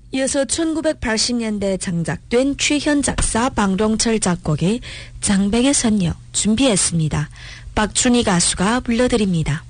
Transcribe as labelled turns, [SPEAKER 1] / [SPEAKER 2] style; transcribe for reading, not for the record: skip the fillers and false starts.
[SPEAKER 1] 이어서 1980년대 장작된 최현 작사 방동철 작곡의 장백의 선녀 준비했습니다. 박준희 가수가 불러드립니다.